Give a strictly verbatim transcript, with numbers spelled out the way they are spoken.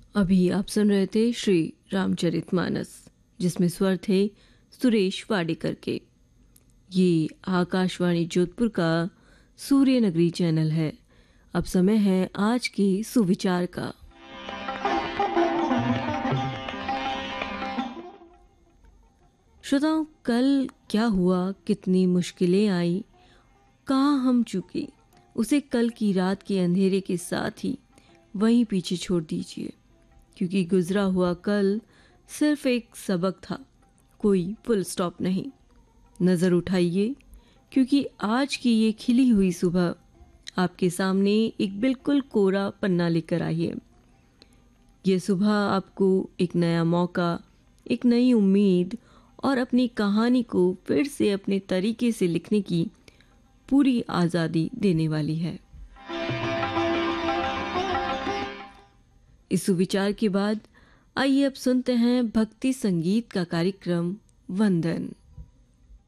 अभी आप सुन रहे थे श्री रामचरितमानस, जिसमें स्वर थे सुरेश वाडेकर के। ये आकाशवाणी जोधपुर का सूर्य नगरी चैनल है। अब समय है आज के सुविचार का। श्रोताओं, कल क्या हुआ, कितनी मुश्किलें आई, कहाँ हम चूके, उसे कल की रात के अंधेरे के साथ ही वहीं पीछे छोड़ दीजिए, क्योंकि गुजरा हुआ कल सिर्फ एक सबक था, कोई फुल स्टॉप नहीं। नज़र उठाइए, क्योंकि आज की ये खिली हुई सुबह आपके सामने एक बिल्कुल कोरा पन्ना लेकर आई है। ये सुबह आपको एक नया मौका, एक नई उम्मीद और अपनी कहानी को फिर से अपने तरीके से लिखने की पूरी आज़ादी देने वाली है। इस सुविचार के बाद आइए अब सुनते हैं भक्ति संगीत का कार्यक्रम वंदन।